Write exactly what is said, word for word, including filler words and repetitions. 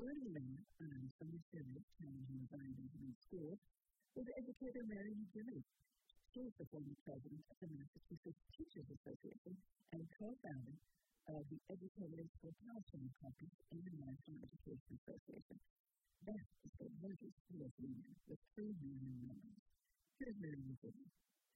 Joining them on some serious challenging environment in school was educator Mary McGinney. She is the former president of the Massachusetts Teachers Association and co-founder of the Educators for Palestine Caucus in the National Education Association. That is the largest U S union with three million members. Here's Mary McGinney.